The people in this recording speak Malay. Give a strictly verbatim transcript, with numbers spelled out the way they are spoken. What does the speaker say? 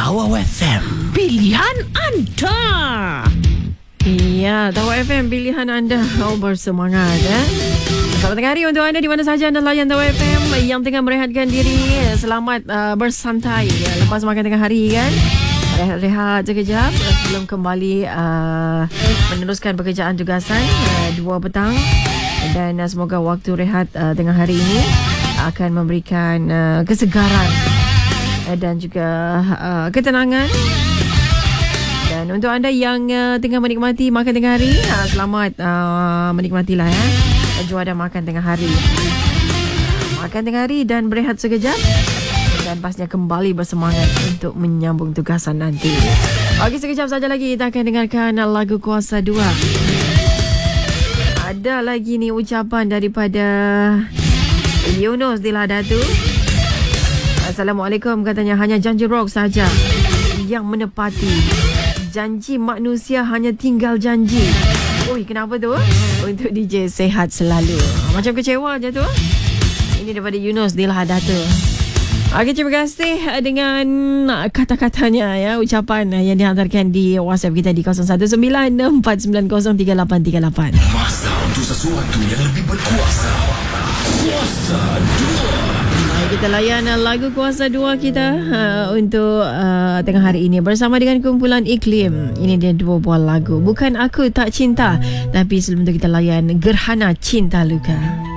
Tawau F M, pilihan anda. Ya, Tawau F M, pilihan anda. Oh, bersemangat eh. Selamat tengah hari untuk anda di mana sahaja anda layan Tawau F M yang tengah merehatkan diri. Selamat uh, bersantai ya, lepas makan tengah hari kan. Rehat-rehat sekejap sebelum kembali uh, meneruskan pekerjaan tugasan uh, dua petang. Dan uh, semoga waktu rehat uh, tengah hari ini akan memberikan uh, kesegaran uh, dan juga uh, ketenangan. Dan untuk anda yang uh, tengah menikmati makan tengah hari, uh, selamat uh, menikmatilah ya. Juara makan tengah hari. Makan tengah hari dan berehat sekejap. Dan pastinya kembali bersemangat untuk menyambung tugasan nanti. Okey, sekejap saja lagi kita akan dengarkan lagu Kuasa dua. Ada lagi ni ucapan daripada Yunus di Ladatu. Assalamualaikum, katanya hanya janji rock saja yang menepati. Janji manusia hanya tinggal janji. Oi, kenapa tu? Untuk D J sehat selalu. Macam kecewa je tu. Ini daripada Yunus di Ladatu. Okey, terima kasih dengan kata-katanya ya, ucapan yang dihantarkan di WhatsApp kita di kosong satu sembilan empat sembilan kosong tiga lapan tiga lapan. Masa untuk sesuatu yang lebih berkuasa. Kuasa dua. Mari kita layan lagu Kuasa dua kita uh, untuk uh, tengah hari ini bersama dengan kumpulan Iklim. Ini dia dua buah lagu. Bukan Aku Tak Cinta, tapi sebelum itu kita layan Gerhana Cinta Luka.